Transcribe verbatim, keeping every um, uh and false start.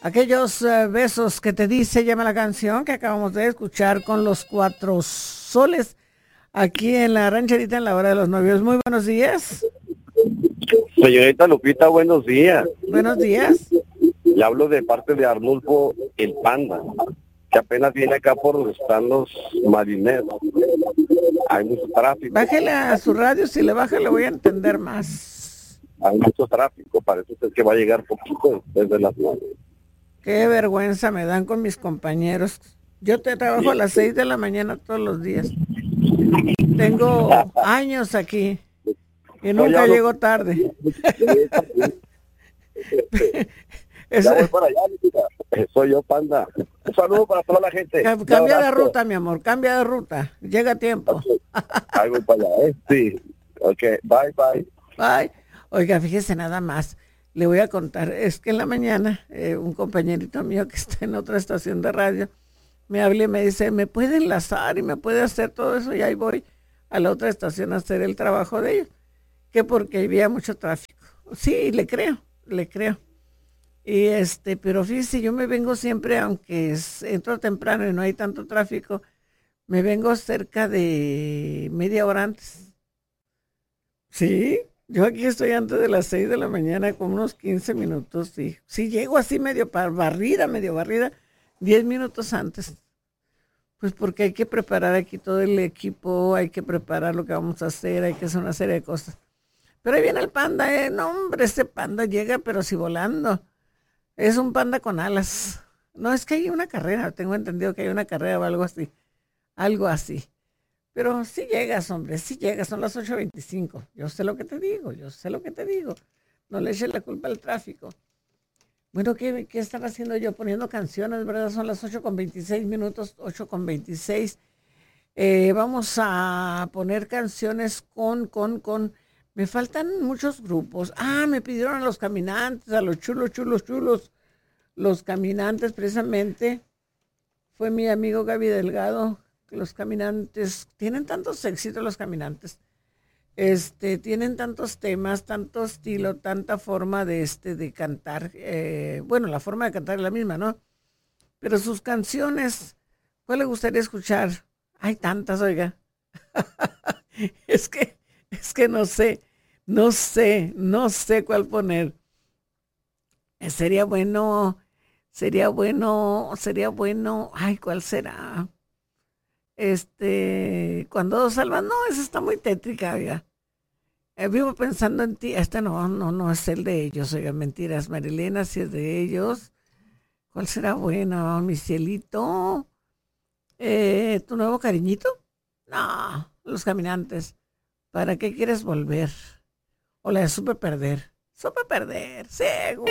Aquellos eh, besos que te di se llama la canción que acabamos de escuchar con los Cuatro Soles aquí en la rancherita en la hora de los novios. Muy buenos días. Señorita Lupita, buenos días. Buenos días. Le hablo de parte de Arnulfo el Panda, que apenas viene acá por donde están los marineros. Hay mucho tráfico. Bájele a su radio, si le baja le voy a entender más. Hay mucho tráfico, parece ser que va a llegar poquito después de las nueve. Qué vergüenza me dan con mis compañeros. Yo te trabajo a las seis de la mañana todos los días. Tengo años aquí y nunca Oye, llego tarde. Ya voy para allá, Lupita. Soy yo, Panda. Un saludo para toda la gente. Ca- Cambia de ruta, mi amor, cambia de ruta. Llega a tiempo. Ahí voy para allá, ¿eh? Sí. Ok, bye, bye. Bye. Oiga, fíjese nada más. Le voy a contar. Es que en la mañana eh, un compañerito mío que está en otra estación de radio me habla y me dice, ¿me puede enlazar y me puede hacer todo eso? Y ahí voy a la otra estación a hacer el trabajo de ellos. Que porque había mucho tráfico. Sí, le creo, le creo. Y este, pero fíjese, yo me vengo siempre, aunque es- entro temprano y no hay tanto tráfico, me vengo cerca de media hora antes. Sí, yo aquí estoy antes de las seis de la mañana con unos quince minutos. Sí, sí llego así medio par- barrida, medio barrida, diez minutos antes. Pues porque hay que preparar aquí todo el equipo, hay que preparar lo que vamos a hacer, hay que hacer una serie de cosas. Pero ahí viene el panda, eh. No, hombre, este panda llega, pero si volando. Es un panda con alas. No, es que hay una carrera, tengo entendido que hay una carrera o algo así. Algo así. Pero sí llegas, hombre, sí llegas, son las ocho veinticinco. Yo sé lo que te digo, yo sé lo que te digo. No le eches la culpa al tráfico. Bueno, ¿qué, qué están haciendo yo? Poniendo canciones, ¿verdad? Son las ocho con veintiséis minutos, ocho con veintiséis. Eh, vamos a poner canciones con, con, con... Me faltan muchos grupos. Ah, me pidieron a los caminantes, a los chulos, chulos, chulos. Los caminantes, precisamente. Fue mi amigo Gaby Delgado. Los caminantes, tienen tantos éxitos los caminantes. Este, tienen tantos temas, tanto estilo, tanta forma de, este, de cantar. Eh, bueno, la forma de cantar es la misma, ¿no? Pero sus canciones, ¿cuál le gustaría escuchar? Hay tantas, oiga. Es que, es que no sé, no sé, no sé cuál poner. Eh, Sería bueno, sería bueno, sería bueno. Ay, ¿cuál será? Este, cuando salvan, no, esa está muy tétrica, oiga. Eh, vivo pensando en ti. Este no, no, no es el de ellos, oiga, mentiras. Marilena, si es de ellos. ¿Cuál será bueno? Mi cielito. Eh, ¿tu nuevo cariñito? No, los caminantes. ¿Para qué quieres volver? O la de supe perder. Supe perder, seguro.